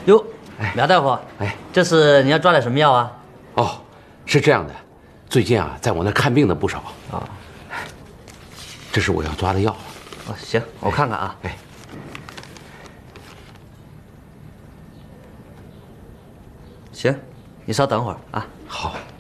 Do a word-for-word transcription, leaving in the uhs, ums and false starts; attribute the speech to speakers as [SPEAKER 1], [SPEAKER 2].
[SPEAKER 1] 哟，苗大夫，哎，这是你要抓点什么药啊？
[SPEAKER 2] 哦，是这样的，最近啊，在我那看病的不少啊。这是我要抓的药。
[SPEAKER 1] 哦，行，我看看啊。
[SPEAKER 2] 哎，
[SPEAKER 1] 行，你稍等会儿啊。
[SPEAKER 2] 好。